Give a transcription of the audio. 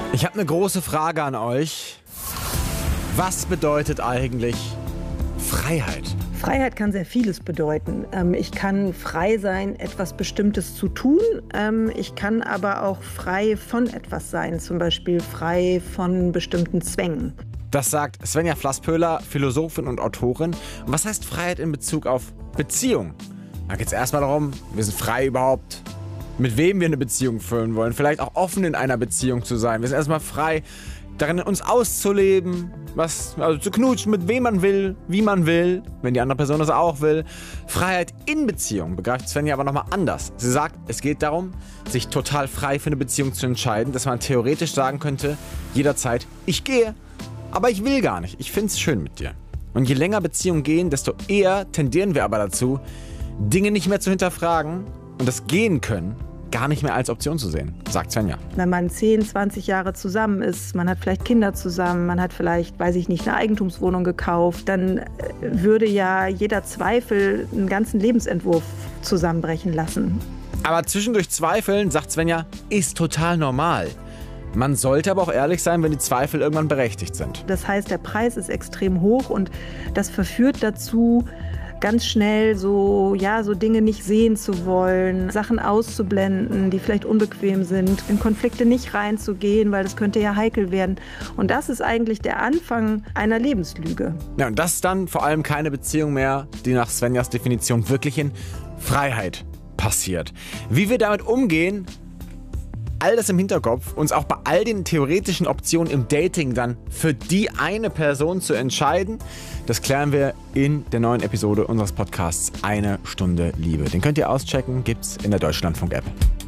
Ich habe eine große Frage an euch. Was bedeutet eigentlich Freiheit? Freiheit kann sehr vieles bedeuten. Ich kann frei sein, etwas Bestimmtes zu tun. Ich kann aber auch frei von etwas sein, zum Beispiel frei von bestimmten Zwängen. Das sagt Svenja Flasspöhler, Philosophin und Autorin. Und was heißt Freiheit in Bezug auf Beziehung? Da geht es erstmal darum, wir sind frei überhaupt, mit wem wir eine Beziehung führen wollen. Vielleicht auch offen in einer Beziehung zu sein. Wir sind erstmal frei, darin uns auszuleben, zu knutschen, mit wem man will, wie man will, wenn die andere Person das auch will. Freiheit in Beziehung begreift Svenja aber nochmal anders. Sie sagt, es geht darum, sich total frei für eine Beziehung zu entscheiden, dass man theoretisch sagen könnte, jederzeit, ich gehe, aber ich will gar nicht. Ich finde es schön mit dir. Und je länger Beziehungen gehen, desto eher tendieren wir aber dazu, Dinge nicht mehr zu hinterfragen und das Gehen können gar nicht mehr als Option zu sehen, sagt Svenja. Wenn man 10, 20 Jahre zusammen ist, man hat vielleicht Kinder zusammen, man hat vielleicht, weiß ich nicht, eine Eigentumswohnung gekauft, dann würde ja jeder Zweifel einen ganzen Lebensentwurf zusammenbrechen lassen. Aber zwischendurch zweifeln, sagt Svenja, ist total normal. Man sollte aber auch ehrlich sein, wenn die Zweifel irgendwann berechtigt sind. Das heißt, der Preis ist extrem hoch und das verführt dazu, ganz schnell so Dinge nicht sehen zu wollen, Sachen auszublenden, die vielleicht unbequem sind, in Konflikte nicht reinzugehen, weil das könnte ja heikel werden. Und das ist eigentlich der Anfang einer Lebenslüge. Ja, und das ist dann vor allem keine Beziehung mehr, die nach Svenjas Definition wirklich in Freiheit passiert. Wie wir damit umgehen, all das im Hinterkopf, uns auch bei all den theoretischen Optionen im Dating dann für die eine Person zu entscheiden, das klären wir in der neuen Episode unseres Podcasts Eine Stunde Liebe. Den könnt ihr auschecken, gibt's in der Deutschlandfunk-App.